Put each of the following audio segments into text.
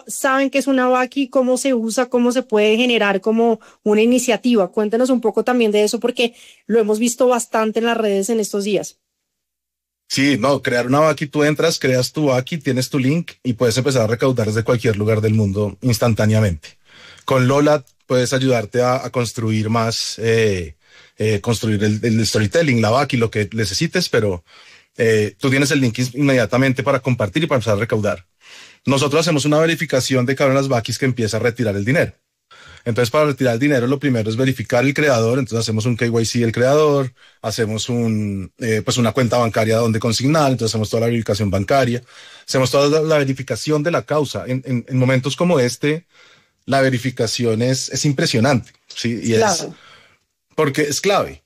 saben qué es una Vaki, cómo se usa, cómo se puede generar como una iniciativa. Cuéntenos un poco también de eso porque lo hemos visto bastante en las redes en estos días. Sí, no, crear una Vaki, tú entras, creas tu Vaki, tienes tu link y puedes empezar a recaudar desde cualquier lugar del mundo instantáneamente. Con Lola puedes ayudarte a construir más, construir el storytelling, la Vaki, lo que necesites, pero tú tienes el link inmediatamente para compartir y para empezar a recaudar. Nosotros hacemos una verificación de cada una de las Vakis que empieza a retirar el dinero. Entonces, para retirar el dinero, lo primero es verificar el creador. Entonces, hacemos un KYC del creador, hacemos pues una cuenta bancaria donde consignar. Entonces, hacemos toda la verificación bancaria, hacemos toda la verificación de la causa. En momentos como este, la verificación es impresionante, ¿sí? Y es Claro. porque es clave.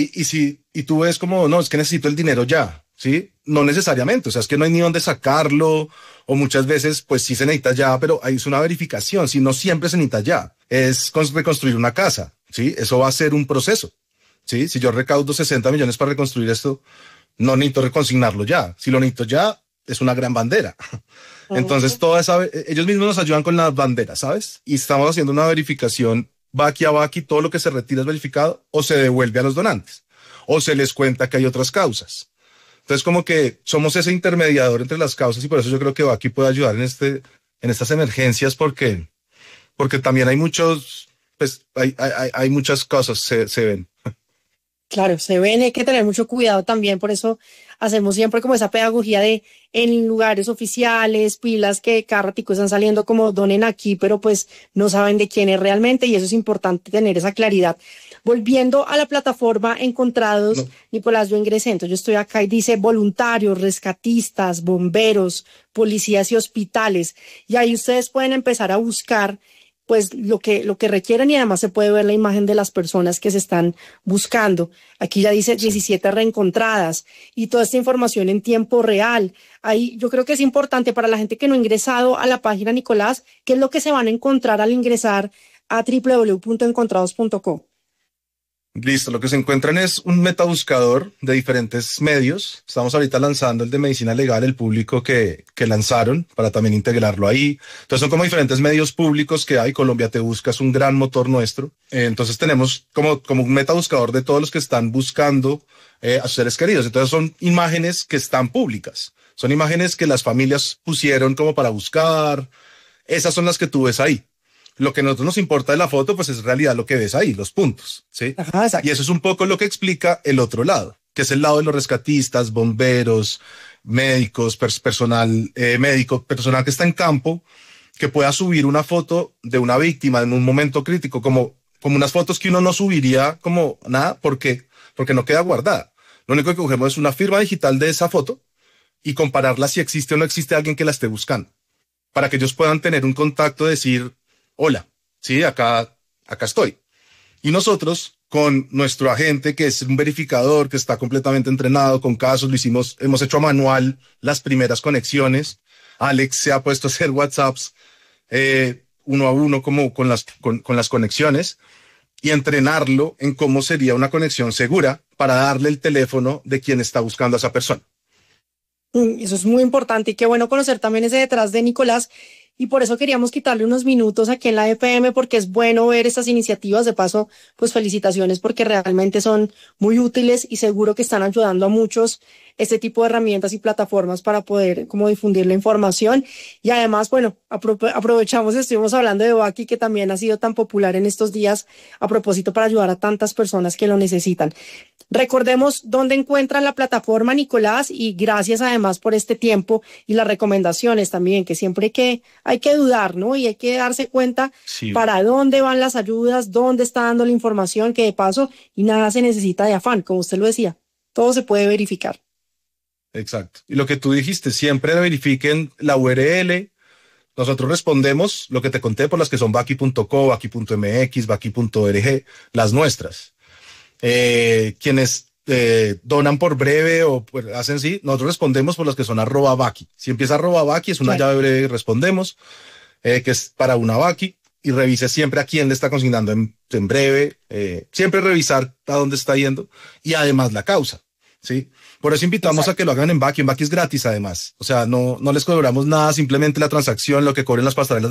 Y tú ves como, no, es que necesito el dinero ya, ¿sí? No necesariamente, o sea, es que no hay ni dónde sacarlo, o muchas veces, pues sí se necesita ya, pero hay una verificación, si no siempre se necesita ya. Es reconstruir una casa, ¿sí? Eso va a ser un proceso, ¿sí? Si yo recaudo 60 millones para reconstruir esto, no necesito reconsignarlo ya. Si lo necesito ya, es una gran bandera. Entonces, ellos mismos nos ayudan con las banderas, ¿sabes? Y estamos haciendo una verificación Vaki a Vaki, todo lo que se retira es verificado o se devuelve a los donantes o se les cuenta que hay otras causas. Entonces, como que somos ese intermediador entre las causas y por eso yo creo que Vaki puede ayudar en estas emergencias porque también hay muchos, pues hay muchas cosas se ven. Claro, se ven, hay que tener mucho cuidado también, por eso hacemos siempre como esa pedagogía de en lugares oficiales, pilas que cada ratico están saliendo como donen aquí, pero pues no saben de quién es realmente y eso es importante tener esa claridad. Volviendo a la plataforma Encontrados, No, Nicolás, yo ingresé, entonces yo estoy acá y dice voluntarios, rescatistas, bomberos, policías y hospitales, y ahí ustedes pueden empezar a buscar pues lo que requieren y además se puede ver la imagen de las personas que se están buscando. Aquí ya dice sí. 17 reencontradas y toda esta información en tiempo real. Ahí yo creo que es importante para la gente que no ha ingresado a la página, Nicolás, qué es lo que se van a encontrar al ingresar a www.encontrados.co. Listo, lo que se encuentran es un metabuscador de diferentes medios. Estamos ahorita lanzando el de medicina legal, el público que lanzaron para también integrarlo ahí. Entonces son como diferentes medios públicos que hay. Colombia Te Busca es un gran motor nuestro. Entonces tenemos como un metabuscador de todos los que están buscando a sus seres queridos. Entonces son imágenes que están públicas. Son imágenes que las familias pusieron como para buscar. Esas son las que tú ves ahí. Lo que a nosotros nos importa de la foto, pues es en realidad lo que ves ahí, los puntos, ¿sí? Ajá, Y exacto. eso es un poco lo que explica el otro lado, que es el lado de los rescatistas, bomberos, médicos, personal médico, personal que está en campo, que pueda subir una foto de una víctima en un momento crítico, como unas fotos que uno no subiría como nada, porque no queda guardada. Lo único que cogemos es una firma digital de esa foto y compararla si existe o no existe alguien que la esté buscando, para que ellos puedan tener un contacto, decir, hola, sí, acá estoy. Y nosotros, con nuestro agente, que es un verificador, que está completamente entrenado con casos, hemos hecho a manual las primeras conexiones. Alex se ha puesto a hacer WhatsApps uno a uno como con las conexiones y entrenarlo en cómo sería una conexión segura para darle el teléfono de quien está buscando a esa persona. Eso es muy importante y qué bueno conocer también ese detrás de Nicolás. Y por eso queríamos quitarle unos minutos aquí en la EPM porque es bueno ver estas iniciativas. De paso, pues felicitaciones porque realmente son muy útiles y seguro que están ayudando a muchos este tipo de herramientas y plataformas para poder como difundir la información. Y además, bueno, aprovechamos, estuvimos hablando de Vaki que también ha sido tan popular en estos días a propósito para ayudar a tantas personas que lo necesitan. Recordemos dónde encuentran la plataforma, Nicolás, y gracias además por este tiempo y las recomendaciones también, que siempre hay que dudar, ¿no? Y hay que darse cuenta Sí, para dónde van las ayudas, dónde está dando la información, que de paso, y nada se necesita de afán, como usted lo decía, todo se puede verificar. exacto. Y lo que tú dijiste, siempre verifiquen la URL. Nosotros respondemos lo que te conté por las que son vaki.co, vaki.mx, vaki.org, las nuestras. Quienes donan por breve o hacen sí, nosotros respondemos por las que son @vaki. Si empieza @vaki es una Claro. llave breve y respondemos, que es para una Vaki y revise siempre a quién le está consignando en breve, siempre revisar a dónde está yendo y además la causa, ¿sí? Por eso invitamos a Exacto. que lo hagan en Vaki es gratis además, o sea, no les cobramos nada, simplemente la transacción, lo que cobren las pasarelas